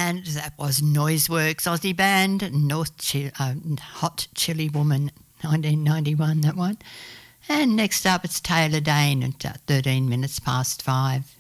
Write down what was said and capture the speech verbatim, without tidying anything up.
And that was Noiseworks Aussie band, North Chi- uh, Hot Chili Woman, nineteen ninety-one, that one. And next up it's Taylor Dane at uh, thirteen minutes past five.